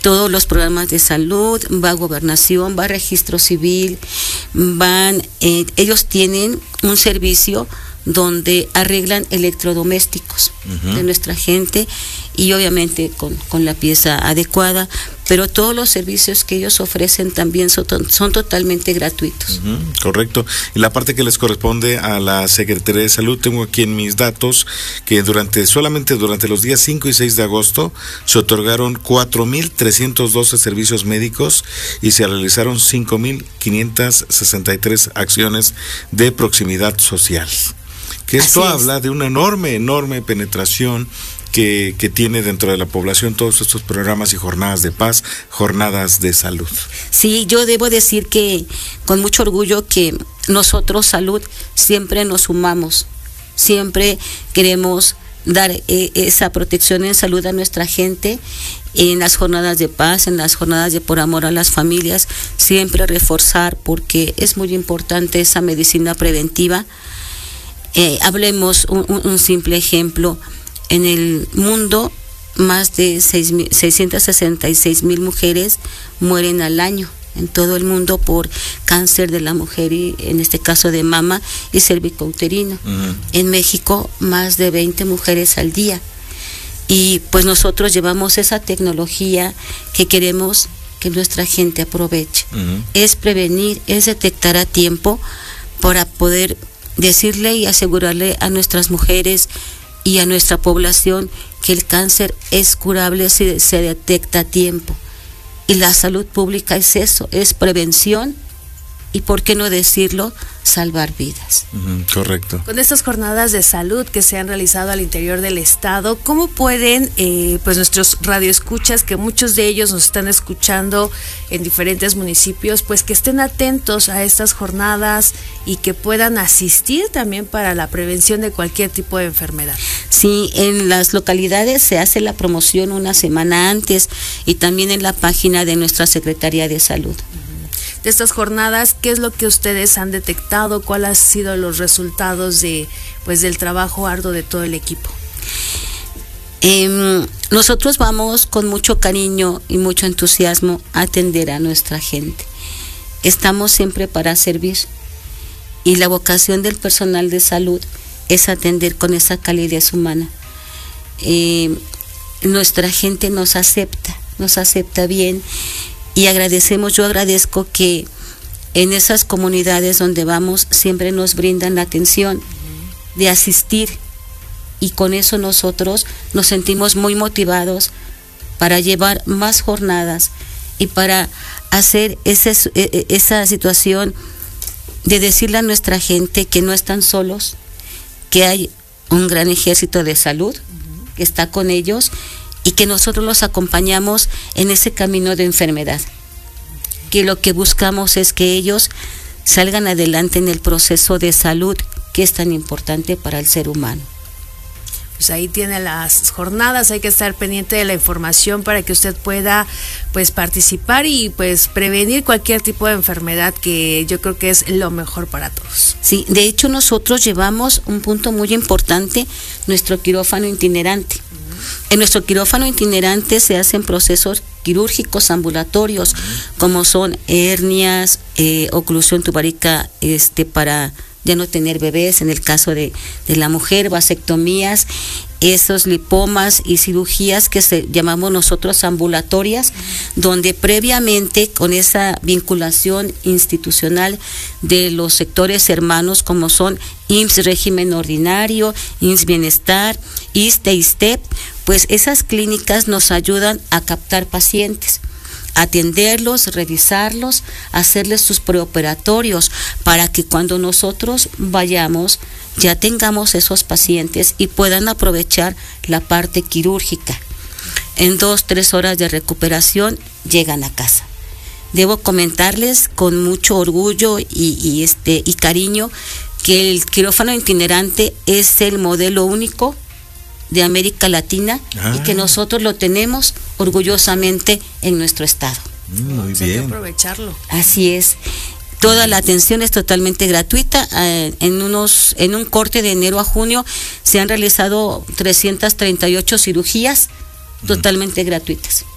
todos los programas de salud, va a Gobernación, va a Registro Civil, ellos tienen un servicio donde arreglan electrodomésticos de nuestra gente y obviamente con la pieza adecuada, pero todos los servicios que ellos ofrecen también son totalmente gratuitos. Correcto. Y la parte que les corresponde a la Secretaría de Salud, tengo aquí en mis datos que solamente durante los días 5 y 6 de agosto se otorgaron 4,312 servicios médicos y se realizaron 5,563 acciones de proximidad social. Que esto habla de una enorme penetración que tiene dentro de la población todos estos programas y jornadas de paz, jornadas de salud. Sí, yo debo decir que con mucho orgullo que nosotros, Salud, siempre nos sumamos, siempre queremos dar esa protección en salud a nuestra gente, en las jornadas de paz, en las jornadas de por amor a las familias, siempre reforzar porque es muy importante esa medicina preventiva. Hablemos un simple ejemplo. En el mundo, más de 666,000 mujeres mueren al año en todo el mundo por cáncer de la mujer, y en este caso de mama y cervicouterino. En México, más de 20 mujeres al día. Y pues nosotros llevamos esa tecnología que queremos que nuestra gente aproveche. Es prevenir, es detectar a tiempo para poder decirle y asegurarle a nuestras mujeres y a nuestra población que el cáncer es curable si se detecta a tiempo. Y la salud pública es eso, es prevención y, ¿por qué no decirlo?, salvar vidas. Correcto. Con estas jornadas de salud que se han realizado al interior del estado, ¿cómo pueden pues nuestros radioescuchas, que muchos de ellos nos están escuchando en diferentes municipios, pues que estén atentos a estas jornadas y que puedan asistir también para la prevención de cualquier tipo de enfermedad? Sí, en las localidades se hace la promoción una semana antes y también en la página de nuestra Secretaría de Salud. De estas jornadas, ¿qué es lo que ustedes han detectado? ¿Cuáles han sido los resultados del trabajo arduo de todo el equipo? Nosotros vamos con mucho cariño y mucho entusiasmo a atender a nuestra gente. Estamos siempre para servir y la vocación del personal de salud es atender con esa calidez humana. Nuestra gente nos acepta bien. Y yo agradezco que en esas comunidades donde vamos siempre nos brindan la atención de asistir, y con eso nosotros nos sentimos muy motivados para llevar más jornadas y para hacer esa situación de decirle a nuestra gente que no están solos, que hay un gran ejército de salud que está con ellos y que nosotros los acompañamos en ese camino de enfermedad, que lo que buscamos es que ellos salgan adelante en el proceso de salud que es tan importante para el ser humano. Pues ahí tiene las jornadas, hay que estar pendiente de la información para que usted pueda pues participar y pues prevenir cualquier tipo de enfermedad, que yo creo que es lo mejor para todos. Sí, de hecho nosotros llevamos un punto muy importante, nuestro quirófano itinerante. En nuestro quirófano itinerante se hacen procesos quirúrgicos ambulatorios, como son hernias, oclusión tubárica para ya no tener bebés, en el caso de la mujer, vasectomías, esos lipomas y cirugías que llamamos nosotros ambulatorias, donde previamente con esa vinculación institucional de los sectores hermanos como son IMSS Régimen Ordinario, IMSS Bienestar, ISSSTE, ISSSTEP, pues esas clínicas nos ayudan a captar pacientes, atenderlos, revisarlos, hacerles sus preoperatorios para que cuando nosotros vayamos ya tengamos esos pacientes y puedan aprovechar la parte quirúrgica. En 2-3 horas de recuperación llegan a casa. Debo comentarles con mucho orgullo y cariño que el quirófano itinerante es el modelo único de América Latina y que nosotros lo tenemos orgullosamente en nuestro estado. Muy bien. Hay que aprovecharlo. Así es. Toda la atención es totalmente gratuita. En un corte de enero a junio se han realizado 338 cirugías totalmente gratuitas.